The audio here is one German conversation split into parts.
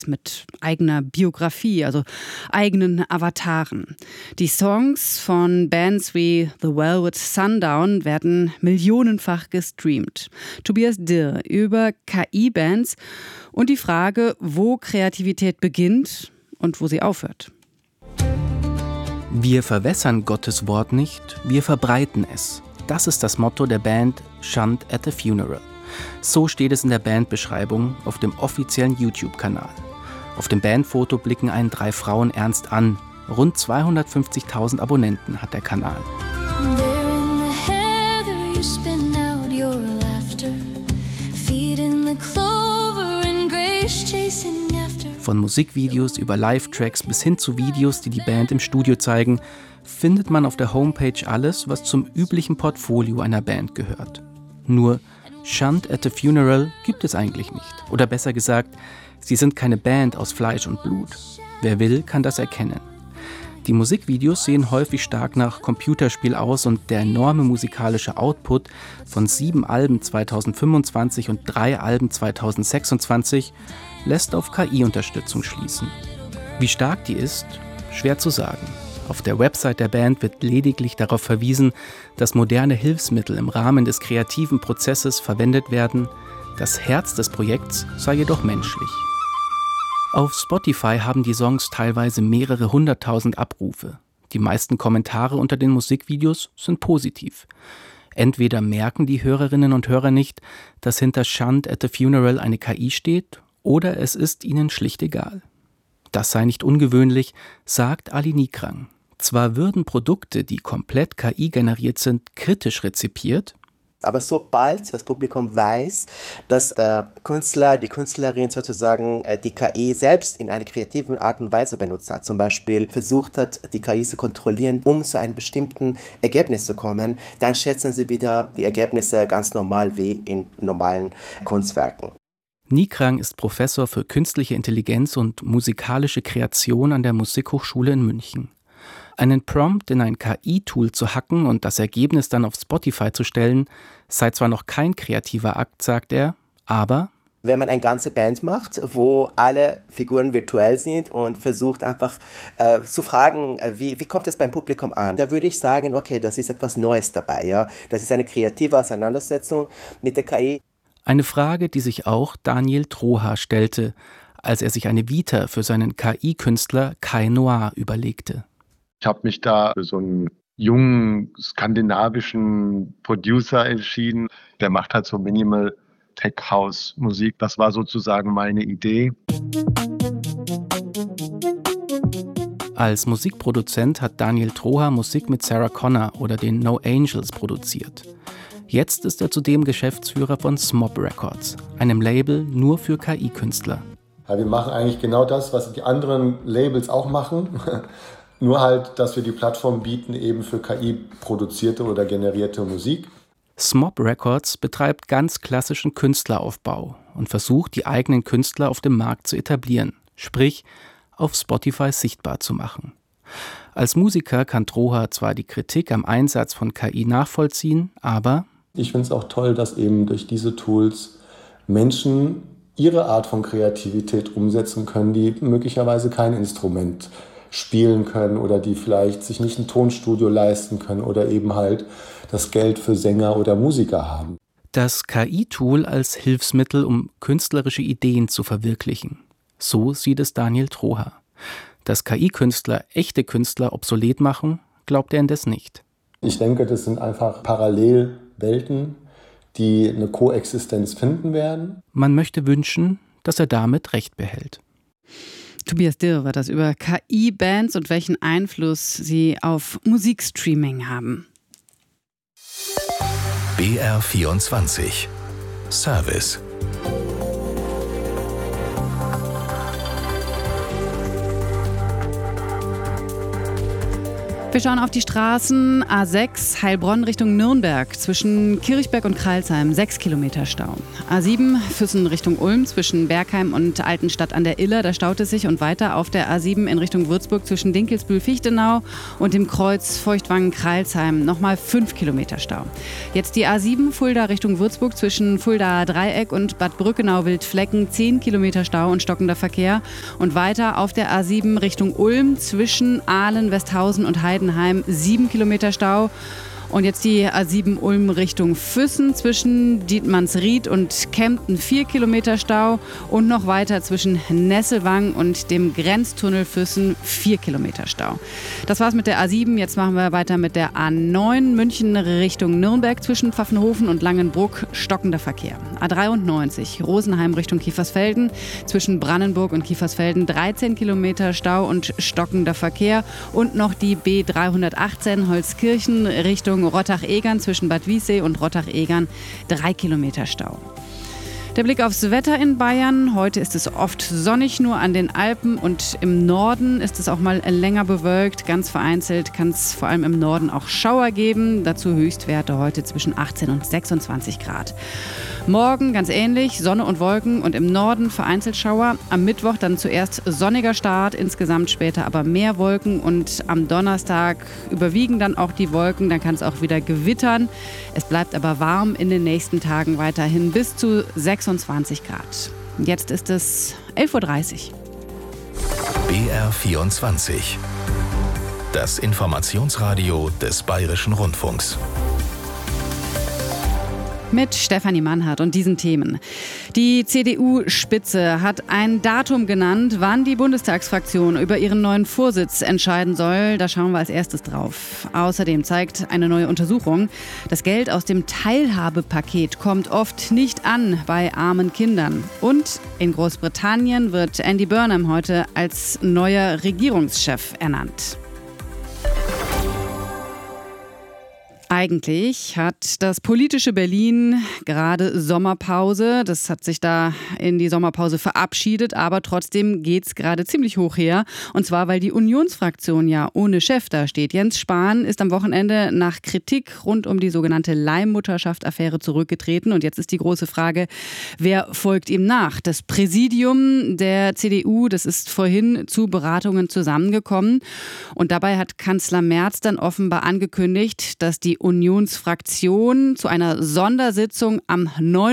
mit eigener Biografie, also eigenen Avataren. Die Songs von Bands wie The Velvet Sundown werden millionenfach gestreamt. Tobias Dirr über KI-Bands und die Frage, wo Kreativität beginnt und wo sie aufhört. Wir verwässern Gottes Wort nicht, wir verbreiten es. Das ist das Motto der Band Shunt at the Funeral. So steht es in der Bandbeschreibung auf dem offiziellen YouTube-Kanal. Auf dem Bandfoto blicken einen 3 Frauen ernst an. Rund 250.000 Abonnenten hat der Kanal. Von Musikvideos über Live-Tracks bis hin zu Videos, die die Band im Studio zeigen, findet man auf der Homepage alles, was zum üblichen Portfolio einer Band gehört. Nur Shunt at the Funeral gibt es eigentlich nicht. Oder besser gesagt, sie sind keine Band aus Fleisch und Blut. Wer will, kann das erkennen. Die Musikvideos sehen häufig stark nach Computerspiel aus und der enorme musikalische Output von 7 Alben 2025 und 3 Alben 2026 lässt auf KI-Unterstützung schließen. Wie stark die ist, schwer zu sagen. Auf der Website der Band wird lediglich darauf verwiesen, dass moderne Hilfsmittel im Rahmen des kreativen Prozesses verwendet werden. Das Herz des Projekts sei jedoch menschlich. Auf Spotify haben die Songs teilweise mehrere 100.000 Abrufe. Die meisten Kommentare unter den Musikvideos sind positiv. Entweder merken die Hörerinnen und Hörer nicht, dass hinter Shunt at the Funeral eine KI steht, oder es ist ihnen schlicht egal. Das sei nicht ungewöhnlich, sagt Ali Nikrang. Zwar würden Produkte, die komplett KI-generiert sind, kritisch rezipiert, aber sobald das Publikum weiß, dass der Künstler, die Künstlerin sozusagen die KI selbst in einer kreativen Art und Weise benutzt hat, zum Beispiel versucht hat, die KI zu kontrollieren, um zu einem bestimmten Ergebnis zu kommen, dann schätzen sie wieder die Ergebnisse ganz normal wie in normalen Kunstwerken. Nikrang ist Professor für künstliche Intelligenz und musikalische Kreation an der Musikhochschule in München. Einen Prompt in ein KI-Tool zu hacken und das Ergebnis dann auf Spotify zu stellen, sei zwar noch kein kreativer Akt, sagt er, aber wenn man eine ganze Band macht, wo alle Figuren virtuell sind und versucht einfach zu fragen, wie kommt es beim Publikum an? Da würde ich sagen, okay, das ist etwas Neues dabei. Ja? Das ist eine kreative Auseinandersetzung mit der KI. Eine Frage, die sich auch Daniel Troha stellte, als er sich eine Vita für seinen KI-Künstler Kai Noir überlegte. Ich habe mich da für so einen jungen skandinavischen Producer entschieden. Der macht halt so Minimal Tech House Musik. Das war sozusagen meine Idee. Als Musikproduzent hat Daniel Troha Musik mit Sarah Connor oder den No Angels produziert. Jetzt ist er zudem Geschäftsführer von Smop Records, einem Label nur für KI-Künstler. Ja, wir machen eigentlich genau das, was die anderen Labels auch machen. Nur halt, dass wir die Plattform bieten eben für KI-produzierte oder generierte Musik. Smop Records betreibt ganz klassischen Künstleraufbau und versucht, die eigenen Künstler auf dem Markt zu etablieren, sprich auf Spotify sichtbar zu machen. Als Musiker kann Troha zwar die Kritik am Einsatz von KI nachvollziehen, aber ich finde es auch toll, dass eben durch diese Tools Menschen ihre Art von Kreativität umsetzen können, die möglicherweise kein Instrument spielen können oder die vielleicht sich nicht ein Tonstudio leisten können oder eben halt das Geld für Sänger oder Musiker haben. Das KI-Tool als Hilfsmittel, um künstlerische Ideen zu verwirklichen. So sieht es Daniel Troha. Dass KI-Künstler echte Künstler obsolet machen, glaubt er indes nicht. Ich denke, das sind einfach Parallelwelten, die eine Koexistenz finden werden. Man möchte wünschen, dass er damit Recht behält. Tobias Dirr war das über KI-Bands und welchen Einfluss sie auf Musikstreaming haben. BR24 Service. Wir schauen auf die Straßen. A6 Heilbronn Richtung Nürnberg zwischen Kirchberg und Crailsheim 6 Kilometer Stau. A7 Füssen Richtung Ulm zwischen Bergheim und Altenstadt an der Iller, da staut es sich, und weiter auf der A7 in Richtung Würzburg zwischen Dinkelsbühl-Fichtenau und dem Kreuz Feuchtwangen-Kreilsheim nochmal 5 Kilometer Stau. Jetzt die A7 Fulda Richtung Würzburg zwischen Fuldaer Dreieck und Bad Brückenau-Wildflecken 10 Kilometer Stau und stockender Verkehr, und weiter auf der A7 Richtung Ulm zwischen Aalen, Westhausen und Heidenheim 7 Kilometer Stau. Und jetzt die A7 Ulm Richtung Füssen zwischen Dietmannsried und Kempten 4 Kilometer Stau und noch weiter zwischen Nesselwang und dem Grenztunnel Füssen 4 Kilometer Stau. Das war's mit der A7. Jetzt machen wir weiter mit der A9 München Richtung Nürnberg zwischen Pfaffenhofen und Langenbruck stockender Verkehr. A93 Rosenheim Richtung Kiefersfelden zwischen Brandenburg und Kiefersfelden 13 Kilometer Stau und stockender Verkehr, und noch die B318 Holzkirchen Richtung Rottach-Egern zwischen Bad Wiessee und Rottach-Egern 3 Kilometer Stau. Der Blick aufs Wetter in Bayern. Heute ist es oft sonnig, nur an den Alpen und im Norden ist es auch mal länger bewölkt. Ganz vereinzelt kann es vor allem im Norden auch Schauer geben. Dazu Höchstwerte heute zwischen 18 und 26 Grad. Morgen ganz ähnlich, Sonne und Wolken und im Norden vereinzelt Schauer. Am Mittwoch dann zuerst sonniger Start, insgesamt später aber mehr Wolken, und am Donnerstag überwiegen dann auch die Wolken. Dann kann es auch wieder gewittern. Es bleibt aber warm in den nächsten Tagen weiterhin bis zu 26 Grad. Jetzt ist es 11.30 Uhr. BR24. Das Informationsradio des Bayerischen Rundfunks. Mit Stefanie Mannhardt und diesen Themen. Die CDU-Spitze hat ein Datum genannt, wann die Bundestagsfraktion über ihren neuen Vorsitz entscheiden soll. Da schauen wir als erstes drauf. Außerdem zeigt eine neue Untersuchung, das Geld aus dem Teilhabepaket kommt oft nicht an bei armen Kindern. Und in Großbritannien wird Andy Burnham heute als neuer Regierungschef ernannt. Eigentlich hat das politische Berlin gerade Sommerpause. Das hat sich da in die Sommerpause verabschiedet, aber trotzdem geht's gerade ziemlich hoch her. Und zwar, weil die Unionsfraktion ja ohne Chef da steht. Jens Spahn ist am Wochenende nach Kritik rund um die sogenannte Leihmutterschaft-Affäre zurückgetreten. Und jetzt ist die große Frage, wer folgt ihm nach? Das Präsidium der CDU, das ist vorhin zu Beratungen zusammengekommen. Und dabei hat Kanzler Merz dann offenbar angekündigt, dass die Unionsfraktion zu einer Sondersitzung am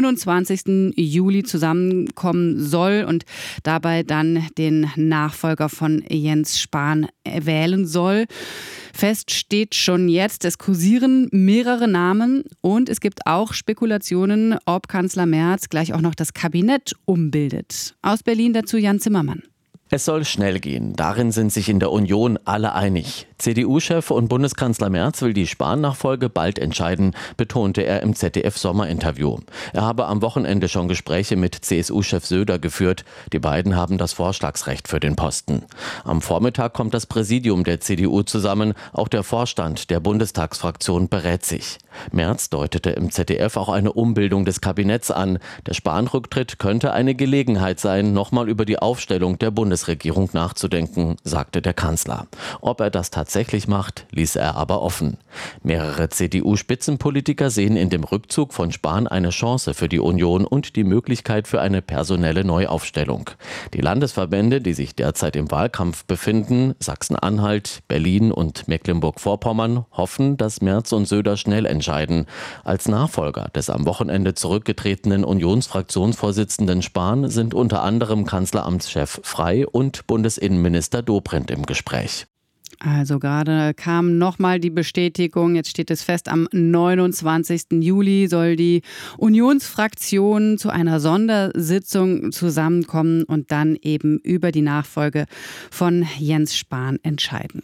29. Juli zusammenkommen soll und dabei dann den Nachfolger von Jens Spahn wählen soll. Fest steht schon jetzt, es kursieren mehrere Namen und es gibt auch Spekulationen, ob Kanzler Merz gleich auch noch das Kabinett umbildet. Aus Berlin dazu Jan Zimmermann. Es soll schnell gehen. Darin sind sich in der Union alle einig. CDU-Chef und Bundeskanzler Merz will die Spahn-Nachfolge bald entscheiden, betonte er im ZDF-Sommerinterview. Er habe am Wochenende schon Gespräche mit CSU-Chef Söder geführt. Die beiden haben das Vorschlagsrecht für den Posten. Am Vormittag kommt das Präsidium der CDU zusammen. Auch der Vorstand der Bundestagsfraktion berät sich. Merz deutete im ZDF auch eine Umbildung des Kabinetts an. Der Spahn-Rücktritt könnte eine Gelegenheit sein, nochmal über die Aufstellung der Bundesregierung nachzudenken, sagte der Kanzler. Ob er das tatsächlich macht, ließ er aber offen. Mehrere CDU-Spitzenpolitiker sehen in dem Rückzug von Spahn eine Chance für die Union und die Möglichkeit für eine personelle Neuaufstellung. Die Landesverbände, die sich derzeit im Wahlkampf befinden, Sachsen-Anhalt, Berlin und Mecklenburg-Vorpommern, hoffen, dass Merz und Söder schnell entscheiden. Als Nachfolger des am Wochenende zurückgetretenen Unionsfraktionsvorsitzenden Spahn sind unter anderem Kanzleramtschef Frey und Bundesinnenminister Dobrindt im Gespräch. Also gerade kam nochmal die Bestätigung, jetzt steht es fest, am 29. Juli soll die Unionsfraktion zu einer Sondersitzung zusammenkommen und dann eben über die Nachfolge von Jens Spahn entscheiden.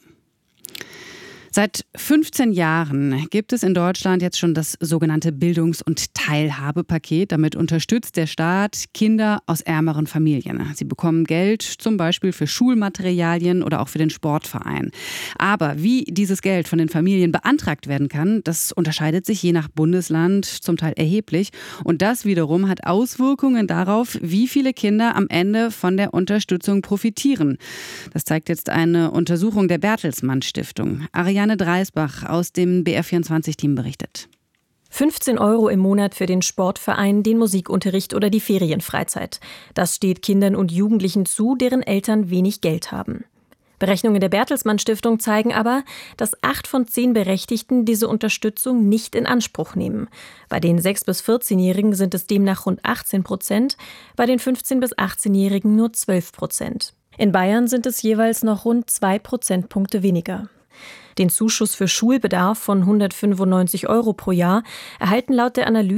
Seit 15 Jahren gibt es in Deutschland jetzt schon das sogenannte Bildungs- und Teilhabepaket. Damit unterstützt der Staat Kinder aus ärmeren Familien. Sie bekommen Geld zum Beispiel für Schulmaterialien oder auch für den Sportverein. Aber wie dieses Geld von den Familien beantragt werden kann, das unterscheidet sich je nach Bundesland zum Teil erheblich. Und das wiederum hat Auswirkungen darauf, wie viele Kinder am Ende von der Unterstützung profitieren. Das zeigt jetzt eine Untersuchung der Bertelsmann Stiftung. Ariane Marianne Dreisbach aus dem BR24-Team berichtet. 15 € im Monat für den Sportverein, den Musikunterricht oder die Ferienfreizeit. Das steht Kindern und Jugendlichen zu, deren Eltern wenig Geld haben. Berechnungen der Bertelsmann Stiftung zeigen aber, dass 8 von 10 Berechtigten diese Unterstützung nicht in Anspruch nehmen. Bei den 6- bis 14-Jährigen sind es demnach rund 18%, bei den 15- bis 18-Jährigen nur 12%. In Bayern sind es jeweils noch rund 2 Prozentpunkte weniger. Den Zuschuss für Schulbedarf von 195 € pro Jahr erhalten laut der Analyse